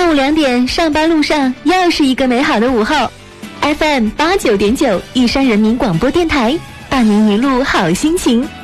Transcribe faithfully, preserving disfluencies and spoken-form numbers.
中午两点，上班路上又是一个美好的午后。F M 八九点九，玉山人民广播电台，伴您一路好心情。